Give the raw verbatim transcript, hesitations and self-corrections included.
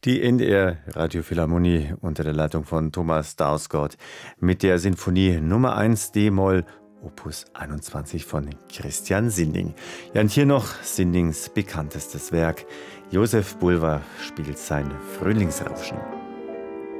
Die N D R Radiophilharmonie unter der Leitung von Thomas Dausgaard mit der Sinfonie Nummer eins D-Moll Opus einundzwanzig von Christian Sinding. Ja, und hier noch Sindings bekanntestes Werk. Josef Bulwer spielt sein Frühlingsrauschen.